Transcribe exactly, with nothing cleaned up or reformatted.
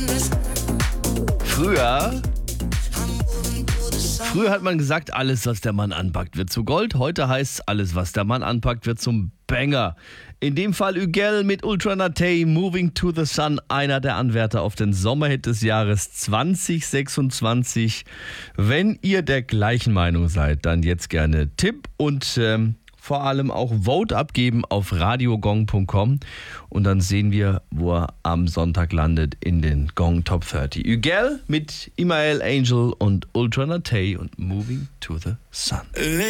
Früher, früher hat man gesagt, alles, was der Mann anpackt, wird zu Gold. Heute heißt es, alles, was der Mann anpackt, wird zum Banger. In dem Fall Ugel mit Ultra Naté, Moving to the Sun, einer der Anwärter auf den Sommerhit des Jahres zwanzig sechsundzwanzig. Wenn ihr der gleichen Meinung seid, dann jetzt gerne Tipp und ähm, vor allem auch Vote abgeben auf radiogong punkt com und dann sehen wir, wo er am Sonntag landet in den Gong Top dreißig. Ugel mit Imael Angel und Ultra Naté und Moving to the Sun.